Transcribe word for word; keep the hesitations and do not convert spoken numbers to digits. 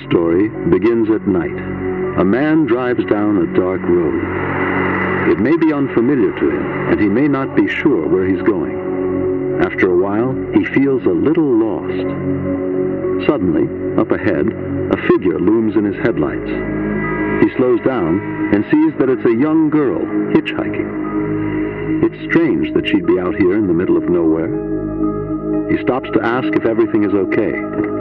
story begins at night. A man drives down a dark road. It may be unfamiliar to him, and he may not be sure where he's going. After a while, he feels a little lost. Suddenly, up ahead, a figure looms in his headlights. He slows down and sees that it's a young girl hitchhiking. It's strange that she'd be out here in the middle of nowhere. He stops to ask if everything is okay.